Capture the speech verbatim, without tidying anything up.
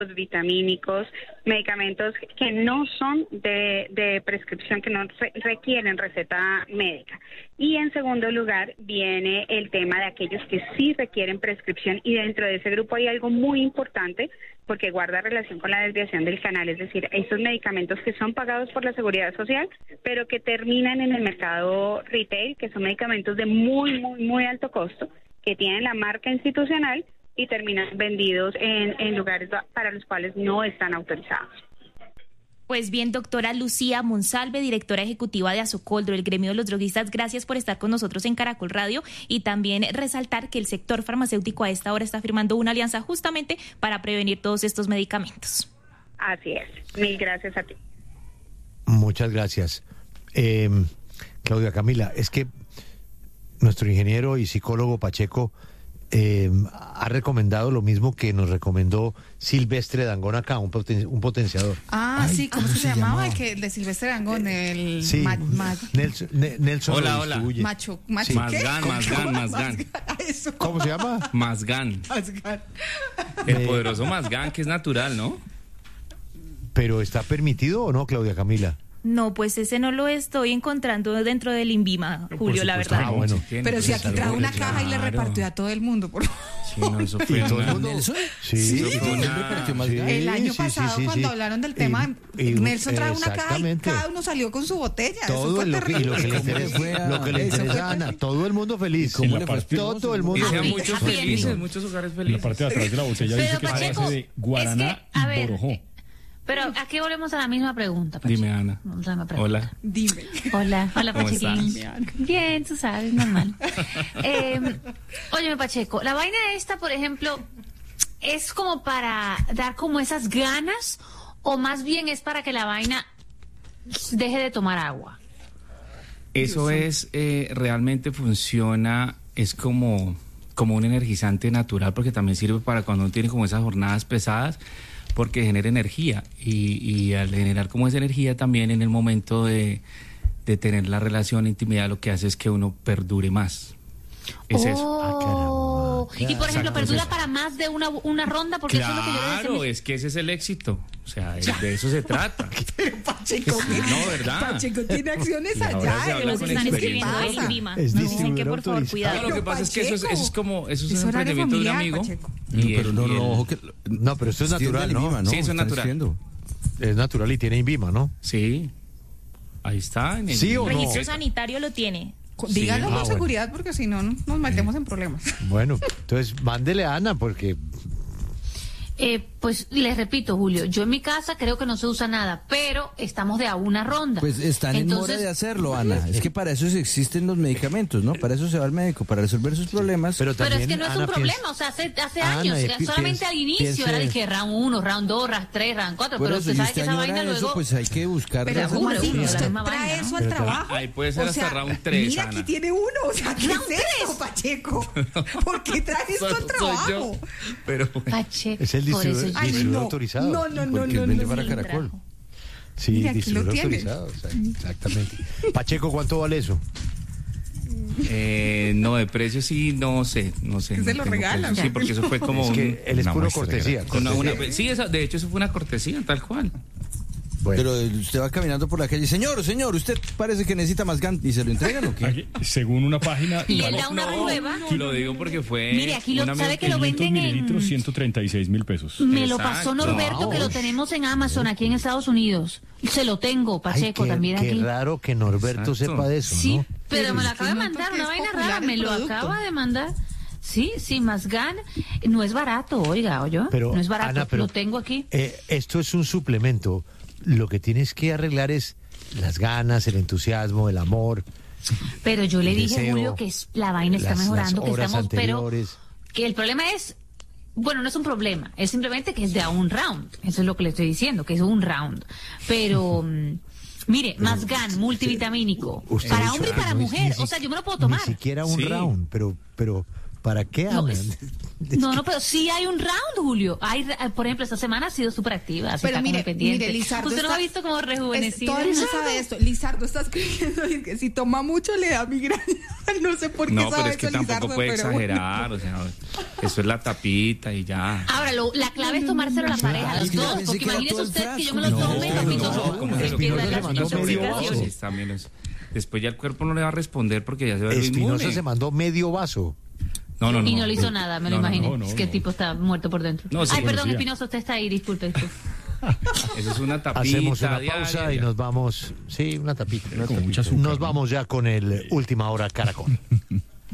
vitamínicos, medicamentos que no son de, de prescripción, que no re- requieren receta médica. Y en segundo lugar viene el tema de aquellos que sí requieren prescripción, y dentro de ese grupo hay algo muy importante porque guarda relación con la desviación del canal, es decir, esos medicamentos que son pagados por la Seguridad Social, pero que terminan en el mercado retail, que son medicamentos de muy, muy, muy alto costo, que tienen la marca institucional y terminan vendidos en, en lugares para los cuales no están autorizados. Pues bien, doctora Lucía Monsalve, directora ejecutiva de Asocoldro, el gremio de los droguistas, gracias por estar con nosotros en Caracol Radio, y también resaltar que el sector farmacéutico a esta hora está firmando una alianza justamente para prevenir todos estos medicamentos. Así es. Mil gracias a ti. Muchas gracias. Eh, Claudia Camila, es que nuestro ingeniero y psicólogo Pacheco Eh, ha recomendado lo mismo que nos recomendó Silvestre Dangond acá, un, poten, un potenciador. Ah, Ay, sí, ¿cómo, ¿cómo se, se llamaba? llamaba? El, que, el de Silvestre Dangond, el... Sí, ma, ma, Nelson, ne, Nelson hola, hola. Macho, macho, sí. Mazgan, Mazgan, Mazgan. ¿Cómo se llama? Mazgan. Mazgan. El poderoso Mazgan, que es natural, ¿no? ¿Pero está permitido o no, Claudia Camila? No, pues ese no lo estoy encontrando dentro del INVIMA, Julio, la verdad. Ah, bueno. Pero si aquí trajo una caja claro. y le repartió a todo el mundo, por favor. Sí, no, eso fue todo el mundo. ¿Nelson? Sí, sí, sí, una... sí, el año pasado sí, sí, sí, sí. cuando hablaron del tema, y, y, Nelson trajo una caja y cada uno salió con su botella. Todo lo que, y lo que le interesa, lo que le interesa a Ana, todo el mundo feliz. ¿Cómo le fue? Todo el mundo feliz. Muchos felices, muchos hogares felices. La parte de atrás de la botella dice que es base de guaraná y borojó. Pero aquí volvemos a la misma pregunta, Pacheco. Dime, Ana. Hola. Dime. Hola, hola, Pachequín. Dime, bien, tú sabes, normal. eh, óyeme, Pacheco, la vaina esta, por ejemplo, ¿es como para dar como esas ganas o más bien es para que la vaina deje de tomar agua? Eso es, eh, realmente funciona, es como, como un energizante natural, porque también sirve para cuando uno tiene como esas jornadas pesadas, porque genera energía y, y al generar como esa energía también en el momento de, de tener la relación, intimidad, lo que hace es que uno perdure más. Es oh. eso. Ah, caramba. Y por ejemplo, perdura para más de una, una ronda, porque claro, eso es lo que yo le decía. Claro, es que ese es el éxito. O sea, de, de eso se trata. Pero Pacheco, no, ¿verdad? Pacheco tiene acciones y allá. Pero se están escribiendo el INVIMA. Es no, dicen que por favor, cuidado. No, lo que pasa es que eso es, eso es como, eso es, es un emprendimiento de un amigo. Y pero el, no, no, ojo que, no, pero esto es natural, ¿no? INVIMA, ¿no? Sí, eso es natural. Diciendo. Es natural y tiene INVIMA, ¿no? Sí. Ahí está. En el ¿Sí o no? Registro sanitario lo tiene. Díganlo sí. con ah, seguridad, bueno. porque si no, nos metemos en problemas. Bueno, entonces mándele a Ana, porque... Eh, pues les repito, Julio, yo en mi casa creo que no se usa nada, pero estamos de a una ronda. Pues están Entonces, en mora de hacerlo, Ana. Es que para eso existen los medicamentos, ¿no? Para eso se va al médico, para resolver sus problemas. Pero, pero también, es que no es Ana, un problema, piensa... o sea, hace, hace Ana, años, pi- solamente piensa, al inicio piensa... era el que round uno, round dos, round tres, round cuatro, Por pero eso, usted y sabe usted que esa añora vaina eso, luego... pues hay que buscar... Pero Pero ¿cómo así? uno, la ¿Usted misma trae vaina, eso ¿no? al Pero trabajo? Ahí puede ser o hasta sea, round tres, mira, Ana. aquí tiene uno, o sea, ¿qué ¿Round es eso, Pacheco? ¿Por qué trae esto Soy- al soy trabajo? yo. Pero Pacheco, Es el por eso distribuidor, yo- Ay, distribuidor no. autorizado. No, no, no, porque no, vende no, para sí, Caracol. trajo. Sí, Mira, aquí lo distribuidor tiene. autorizado, o sea, exactamente. Pacheco, ¿cuánto vale eso? Eh, no, de precio sí, no sé, no sé. Que se no lo tengo regalan. precio. Sí, porque eso fue como Es que un- él es una puro muestra cortesía, grande. Una- una- cortesía. sí, eso, de hecho eso fue una cortesía, tal cual. Bueno. Pero usted va caminando por la calle, señor, señor, usted parece que necesita más gan y se lo entregan o qué? Aquí, según una página... Y él vale da una No, prueba. Lo digo porque fue... Mire, aquí lo una sabe me- que lo quinientos venden mililitros, en... ciento treinta y seis mil pesos. Me lo Exacto. pasó Norberto, Wow. que lo tenemos en Amazon, aquí en Estados Unidos. Se lo tengo, Ay, Pacheco, qué, también qué aquí. raro que Norberto Exacto. sepa de eso, Sí, ¿no? pero Pero me lo es acaba que de no, mandar, porque una es vaina popular rara, el me lo producto. acaba de mandar. Sí, sí, Mazgan no es barato, oiga, ¿oyó? Pero, no es barato, Ana, pero, lo tengo aquí. Eh, esto es un suplemento. Lo que tienes que arreglar es las ganas, el entusiasmo, el amor. Pero yo le el dije, deseo, Julio, que es- la vaina está las- mejorando, las que horas estamos, pero anteriores. que el problema es, bueno, no es un problema, es simplemente que es de a un round. Eso es lo que le estoy diciendo, que es un round. Pero... mm, mire, Mazgan, multivitamínico, Usted para ha hombre y dicho- para no, mujer, ni si- o sea, yo me lo puedo tomar. Ni siquiera un Sí. round, pero, pero ¿Para qué No, hablan? es- No, no, pero sí hay un round, Julio. Hay, por ejemplo, esta semana ha sido súper activa. así Pero está como mire, pendiente. mire, Lizardo Usted nos está- ha visto como Es, rejuvenecido. todo el mundo sabe esto. Lizardo está escribiendo y que si toma mucho le da migraña. No sé por qué No, sabe pero es que eso, tampoco Lizardo, puede pero bueno. exagerar, o sea, eso es la tapita y ya. Ahora, lo- la clave es tomárselo a la pareja, los es que yo dos. pensé Porque que era imagínese todo el usted que yo me frasco. lo No, tome, no, capito. No, como se lo Espinosa pide se mandó medio vaso. también es- Después ya el cuerpo no le va a responder porque ya se va a ver Espinosa inmune. se mandó medio vaso. No, no, no. Y no le hizo nada, me lo No, no, imaginé. no, no, es que el no. tipo está muerto por dentro. No, sí, Ay, perdón, conocía. Espinosa, usted está ahí, disculpe. disculpe. Eso es una tapita. Hacemos una diaria, pausa y ya. nos vamos. Sí, una tapita. Con mucha azúcar, Nos ¿no? vamos ya con el Última Hora Caracol.